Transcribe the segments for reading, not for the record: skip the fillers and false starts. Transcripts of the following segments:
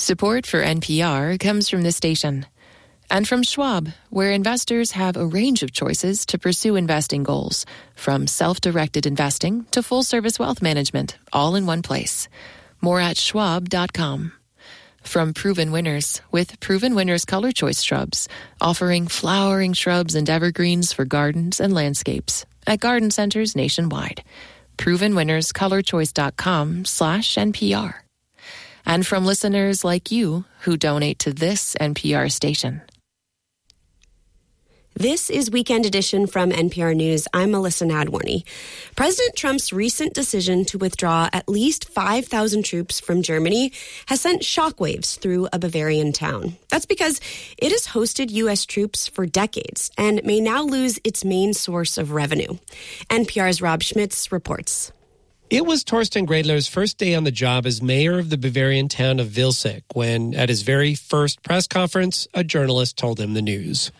Support for NPR comes from this station and from Schwab, where investors have a range of choices to pursue investing goals, from self-directed investing to full-service wealth management, all in one place. More at schwab.com. From Proven Winners, with Proven Winners Color Choice Shrubs, offering flowering shrubs and evergreens for gardens and landscapes at garden centers nationwide. ProvenWinnersColorChoice.com/NPR. And from listeners like you who donate to this NPR station. This is Weekend Edition from NPR News. I'm Melissa Nadworny. President Trump's recent decision to withdraw at least 5,000 troops from Germany has sent shockwaves through a Bavarian town. That's because it has hosted U.S. troops for decades and may now lose its main source of revenue. NPR's Rob Schmitz reports. It was Torsten Gradler's first day on the job as mayor of the Bavarian town of Vilseck when, at his very first press conference, a journalist told him the news.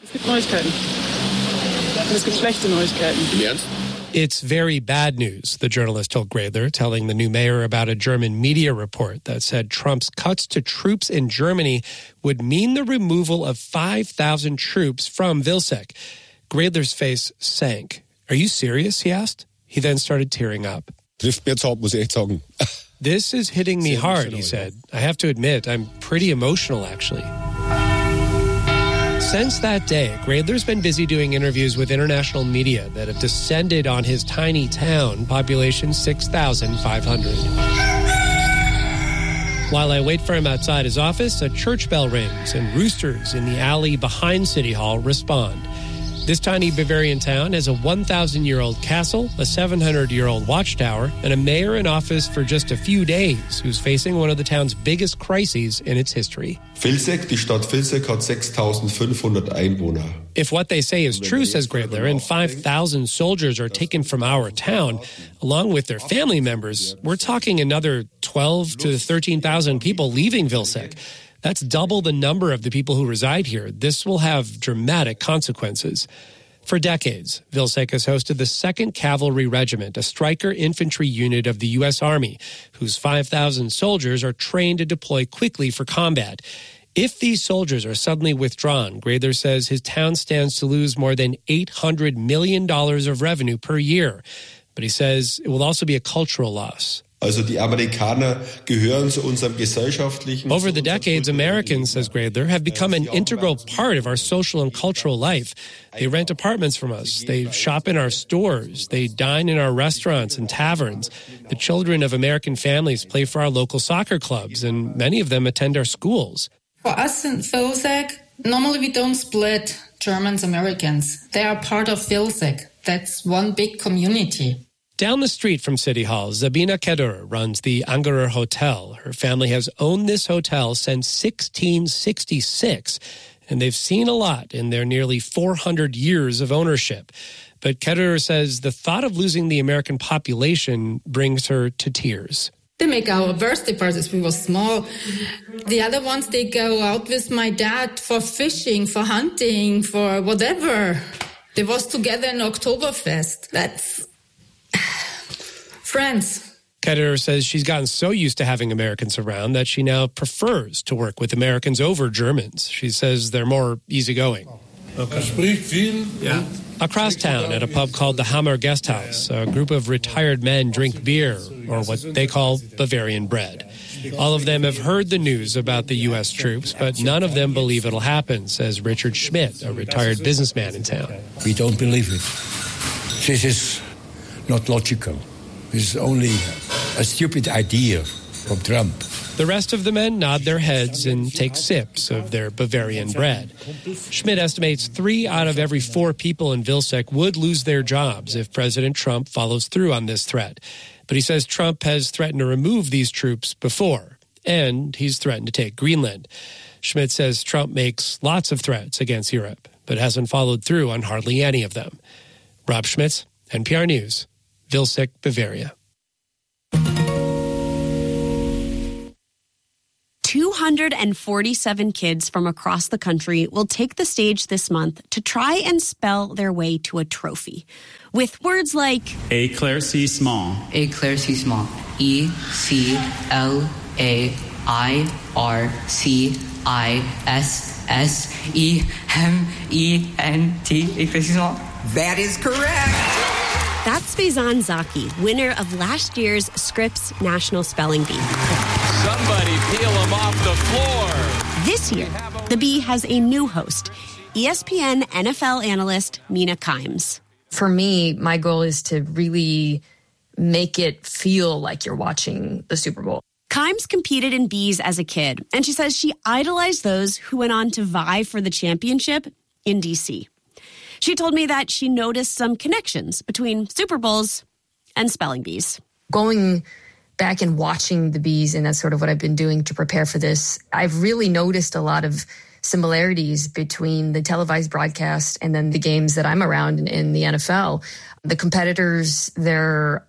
It's very bad news, the journalist told Gradler, telling the new mayor about a German media report that said Trump's cuts to troops in Germany would mean the removal of 5,000 troops from Vilseck. Gradler's face sank. "Are you serious?" he asked. He then started tearing up. This is hitting me hard, he said. I have to admit, I'm pretty emotional, actually. Since that day, Gradler's been busy doing interviews with international media that have descended on his tiny town, population 6,500. While I wait for him outside his office, a church bell rings and roosters in the alley behind City Hall respond. This tiny Bavarian town has a 1,000-year-old castle, a 700-year-old watchtower, and a mayor in office for just a few days who's facing one of the town's biggest crises in its history. Vilseck, die Stadt Vilseck hat 6,500 Einwohner. If what they say is true, says Gradler, and 5,000 soldiers are taken from our town, along with their family members, we're talking another 12 to 13,000 people leaving Vilseck. That's double the number of the people who reside here. This will have dramatic consequences. For decades, Vilseck has hosted the 2nd Cavalry Regiment, a striker infantry unit of the U.S. Army, whose 5,000 soldiers are trained to deploy quickly for combat. If these soldiers are suddenly withdrawn, Gradler says his town stands to lose more than $800 million of revenue per year. But he says it will also be a cultural loss. Also die Amerikaner gehören zu unserem gesellschaftlichen... Over the decades, Americans, says Gradler, have become an integral part of our social and cultural life. They rent apartments from us. They shop in our stores. They dine in our restaurants and taverns. The children of American families play for our local soccer clubs, and many of them attend our schools. For us in Vilseck, normally we don't split Germans, Americans. They are part of Vilseck. That's one big community. Down the street from City Hall, Sabina Kederer runs the Angerer Hotel. Her family has owned this hotel since 1666, and they've seen a lot in their nearly 400 years of ownership. But Kederer says the thought of losing the American population brings her to tears. They make our birthday parties. We were small. The other ones, they go out with my dad for fishing, for hunting, for whatever. They was together in Oktoberfest. That's... friends. Kederer says she's gotten so used to having Americans around that she now prefers to work with Americans over Germans. She says they're more easygoing. Across town at a pub called the Hammer Guest House, a group of retired men drink beer, or what they call Bavarian bread. All of them have heard the news about the U.S. troops, but none of them believe it'll happen, says Richard Schmidt, a retired businessman in town. We don't believe it. This is not logical. This is only a stupid idea from Trump. The rest of the men nod their heads and take sips of their Bavarian bread. Schmidt estimates 3 out of every 4 people in Vilseck would lose their jobs if President Trump follows through on this threat. But he says Trump has threatened to remove these troops before, and he's threatened to take Greenland. Schmidt says Trump makes lots of threats against Europe, but hasn't followed through on hardly any of them. Rob Schmitz, NPR News. Vilseck, Bavaria. 247 kids from across the country will take the stage this month to try and spell their way to a trophy. With words like éclaircissement, éclaircissement, E-C-L-A-I-R Ich weiß nicht. That is correct. That's Faizan Zaki, winner of last year's Scripps National Spelling Bee. Somebody peel him off the floor. This year, the Bee has a new host, ESPN NFL analyst Mina Kimes. For me, my goal is to really make it feel like you're watching the Super Bowl. Kimes competed in bees as a kid, and she says she idolized those who went on to vie for the championship in D.C. She told me that she noticed some connections between Super Bowls and spelling bees. Going back and watching the bees, and that's sort of what I've been doing to prepare for this, I've really noticed a lot of similarities between the televised broadcast and then the games that I'm around in the NFL. The competitors, their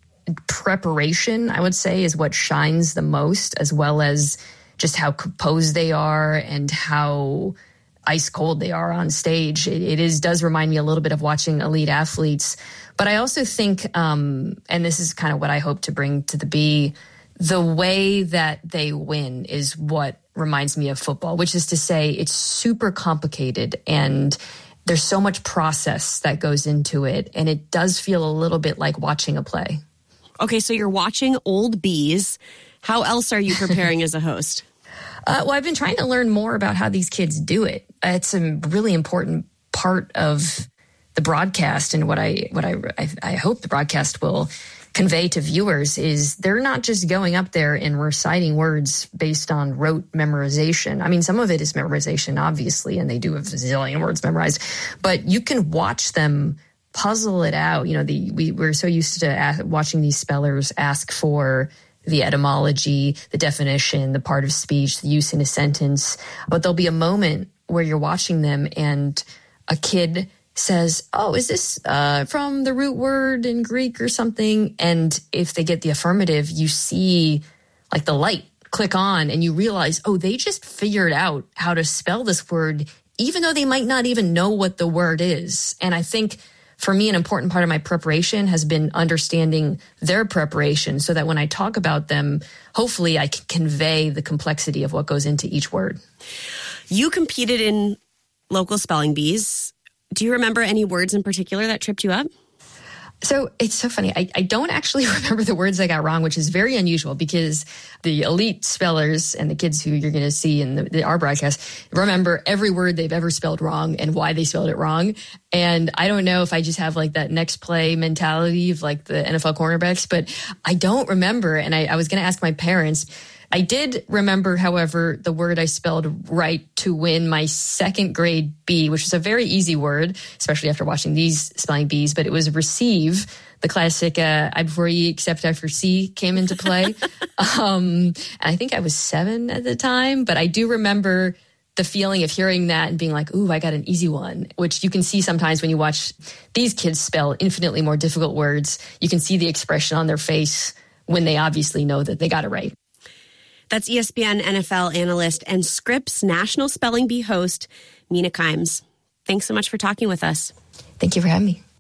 preparation, I would say, is what shines the most, as well as just how composed they are and how ice cold they are on stage. It does remind me a little bit of watching elite athletes. But I also think, and this is kind of what I hope to bring to the Bee, the way that they win is what reminds me of football, which is to say it's super complicated and there's so much process that goes into it. And it does feel a little bit like watching a play. Okay, so you're watching old bees. How else are you preparing as a host? Well, I've been trying to learn more about how these kids do it. It's a really important part of the broadcast, and what I hope the broadcast will convey to viewers is they're not just going up there and reciting words based on rote memorization. I mean, some of it is memorization, obviously, and they do have a zillion words memorized, but you can watch them puzzle it out. You know, we're so used to watching these spellers ask for the etymology, the definition, the part of speech, the use in a sentence. But there'll be a moment where you're watching them and a kid says, oh, is this from the root word in Greek or something? And if they get the affirmative, you see like the light click on and you realize, oh, they just figured out how to spell this word, even though they might not even know what the word is. And I think for me, an important part of my preparation has been understanding their preparation so that when I talk about them, hopefully I can convey the complexity of what goes into each word. You competed in local spelling bees. Do you remember any words in particular that tripped you up? So it's so funny. I don't actually remember the words I got wrong, which is very unusual because the elite spellers and the kids who you're going to see in our broadcast remember every word they've ever spelled wrong and why they spelled it wrong. And I don't know if I just have like that next play mentality of like the NFL cornerbacks, but I don't remember. And I was going to ask my parents. I did remember, however, the word I spelled right to win my second grade B, which was a very easy word, especially after watching these spelling bees, but it was receive. The classic I before E except after C came into play. And I think I was 7 at the time, but I do remember the feeling of hearing that and being like, ooh, I got an easy one, which you can see sometimes when you watch these kids spell infinitely more difficult words. You can see the expression on their face when they obviously know that they got it right. That's ESPN NFL analyst and Scripps National Spelling Bee host, Mina Kimes. Thanks so much for talking with us. Thank you for having me.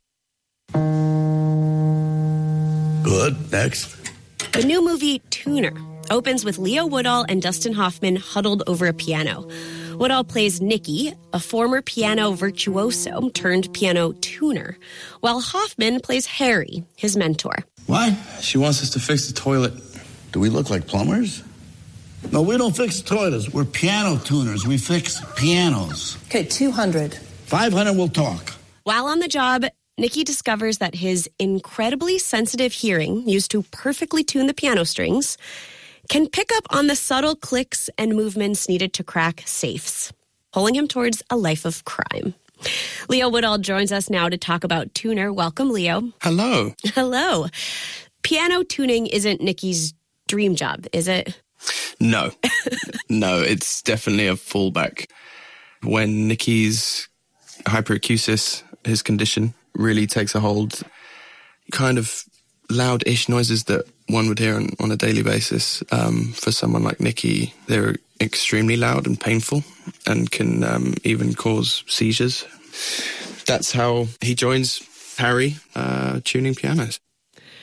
Good. Next. The new movie, Tuner, opens with Leo Woodall and Dustin Hoffman huddled over a piano. Woodall plays Nicky, a former piano virtuoso turned piano tuner, while Hoffman plays Harry, his mentor. Why? She wants us to fix the toilet. Do we look like plumbers? No, we don't fix toilets. We're piano tuners. We fix pianos. Okay, 200. 500 will talk. While on the job, Nicky discovers that his incredibly sensitive hearing, used to perfectly tune the piano strings, can pick up on the subtle clicks and movements needed to crack safes, pulling him towards a life of crime. Leo Woodall joins us now to talk about Tuner. Welcome, Leo. Hello. Hello. Piano tuning isn't Nicky's dream job, is it? No. No, it's definitely a fallback. When Nicky's hyperacusis, his condition, really takes a hold, kind of loud-ish noises that one would hear on a daily basis, for someone like Nicky, they're extremely loud and painful and can even cause seizures. That's how he joins Harry tuning pianos.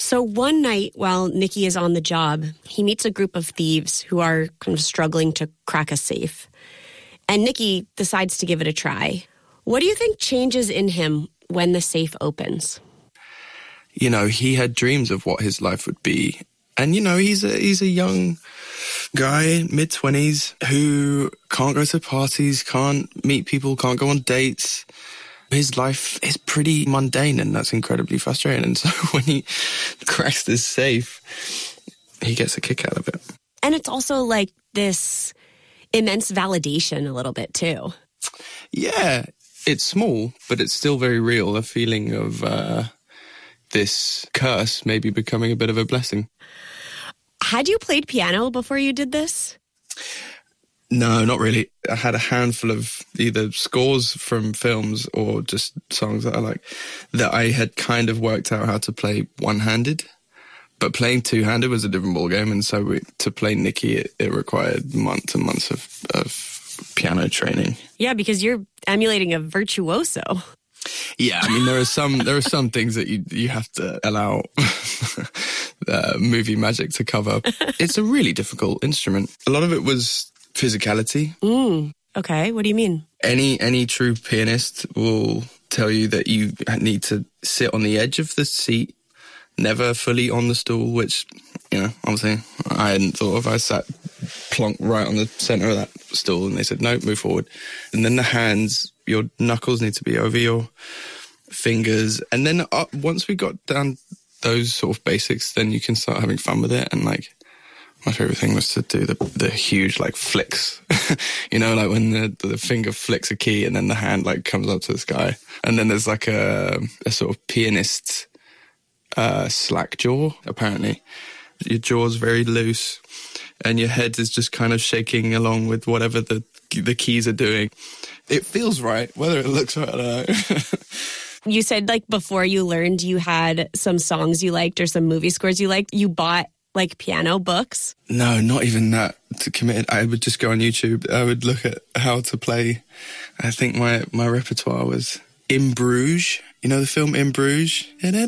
So one night while Nicky is on the job, he meets a group of thieves who are kind of struggling to crack a safe. And Nicky decides to give it a try. What do you think changes in him when the safe opens? You know, he had dreams of what his life would be. And, you know, he's a young guy, mid-20s, who can't go to parties, can't meet people, can't go on dates. His life is pretty mundane, and that's incredibly frustrating. And so when he cracks this safe, he gets a kick out of it. And it's also like this immense validation a little bit, too. Yeah, it's small, but it's still very real. A feeling of this curse maybe becoming a bit of a blessing. Had you played piano before you did this? No, not really. I had a handful of either scores from films or just songs that I like that I had kind of worked out how to play one-handed. But playing two-handed was a different ballgame, and so to play Nicky, it required months and months of piano training. Yeah, because you're emulating a virtuoso. Yeah, I mean, there are some things that you have to allow movie magic to cover. It's a really difficult instrument. A lot of it was physicality. Okay, what do you mean? Any true pianist will tell you that you need to sit on the edge of the seat, never fully on the stool, which, you know, obviously I hadn't thought of. I sat plonk right on the center of that stool, and they said, no, move forward. And then the hands, your knuckles need to be over your fingers. And then once we got down those sort of basics, then you can start having fun with it. And like, my favorite thing was to do the huge like flicks, you know, like when the finger flicks a key and then the hand like comes up to the sky. And then there's like a sort of pianist slack jaw, apparently. Your jaw's very loose and your head is just kind of shaking along with whatever the keys are doing. It feels right. Whether it looks right, I don't know. You said like before you learned you had some songs you liked or some movie scores you liked. You bought like piano books? No, not even that. Committed. I would just go on YouTube. I would look at how to play. I think my repertoire was In Bruges. You know the film In Bruges?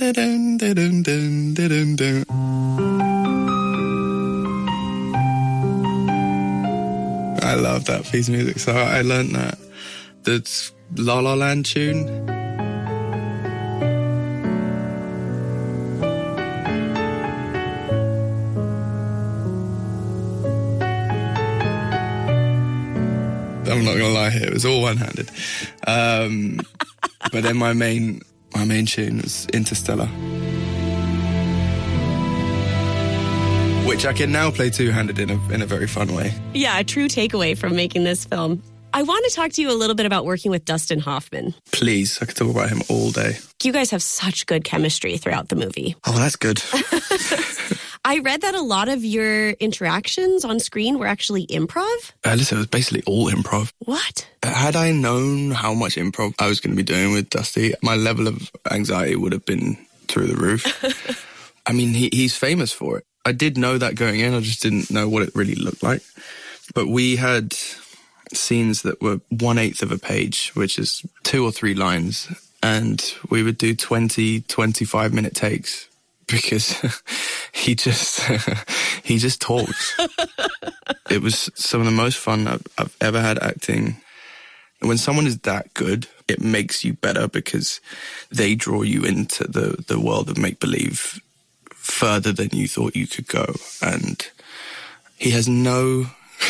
I love that piece of music, so I learned that. The La La Land tune. I'm not going to lie here, it was all one-handed. But then my main tune was Interstellar, which I can now play two-handed in a very fun way. Yeah, a true takeaway from making this film. I want to talk to you a little bit about working with Dustin Hoffman. Please, I could talk about him all day. You guys have such good chemistry throughout the movie. Oh, that's good. I read that a lot of your interactions on screen were actually improv. Listen, it was basically all improv. What? Had I known how much improv I was going to be doing with Dusty, my level of anxiety would have been through the roof. I mean, he's famous for it. I did know that going in, I just didn't know what it really looked like. But we had scenes that were 1/8 of a page, which is 2 or 3 lines, and we would do 20, 25-minute takes. Because he just talks. It was some of the most fun I've ever had acting. When someone is that good, it makes you better because they draw you into the world of make-believe further than you thought you could go. And he has no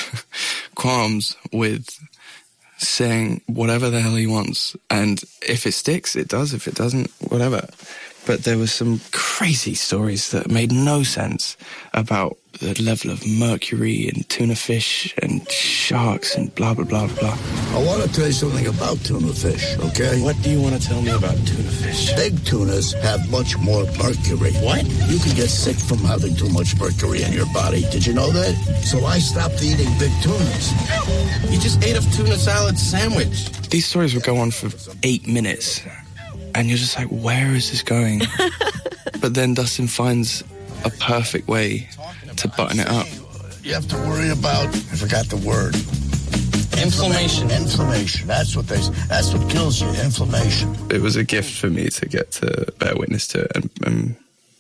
qualms with saying whatever the hell he wants. And if it sticks, it does. If it doesn't, whatever. But there were some crazy stories that made no sense about the level of mercury and tuna fish and sharks and blah, blah, blah, blah. I want to tell you something about tuna fish, okay? What do you want to tell me about tuna fish? Big tunas have much more mercury. What? You can get sick from having too much mercury in your body. Did you know that? So I stopped eating big tunas. You just ate a tuna salad sandwich. These stories would go on for 8 minutes. And you're just like, where is this going? But then Dustin finds a perfect way to button it up. You have to worry about, I forgot the word. Inflammation. Inflammation. That's what kills you, inflammation. It was a gift for me to get to bear witness to it and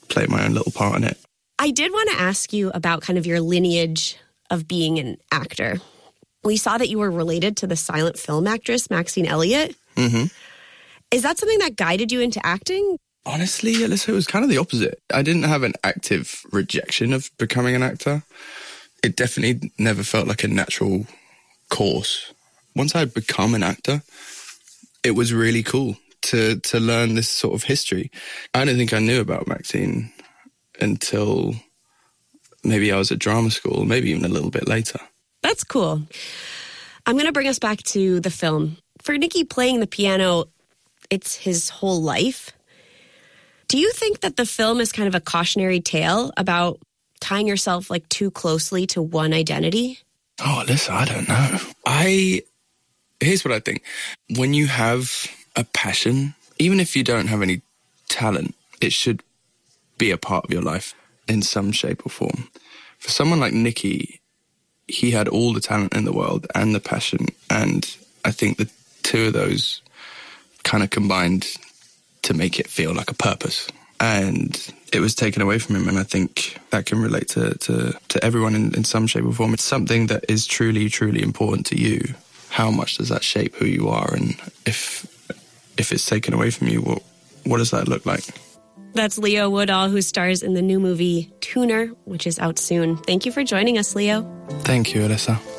play my own little part in it. I did want to ask you about kind of your lineage of being an actor. We saw that you were related to the silent film actress Maxine Elliott. Mm-hmm. Is that something that guided you into acting? Honestly, Alyssa, it was kind of the opposite. I didn't have an active rejection of becoming an actor. It definitely never felt like a natural course. Once I'd become an actor, it was really cool to learn this sort of history. I don't think I knew about Maxine until maybe I was at drama school, maybe even a little bit later. That's cool. I'm going to bring us back to the film. For Nicky, playing the piano, it's his whole life. Do you think that the film is kind of a cautionary tale about tying yourself like too closely to one identity? Oh, Alyssa, I don't know. Here's what I think. When you have a passion, even if you don't have any talent, it should be a part of your life in some shape or form. For someone like Nicky, he had all the talent in the world and the passion, and I think the two of those kind of combined to make it feel like a purpose. And it was taken away from him, and I think that can relate to everyone in some shape or form. It's something that is truly, truly important to you. How much does that shape who you are? And if it's taken away from you, what does that look like? That's Leo Woodall, who stars in the new movie Tuner, which is out soon. Thank you for joining us, Leo. Thank you, Alyssa.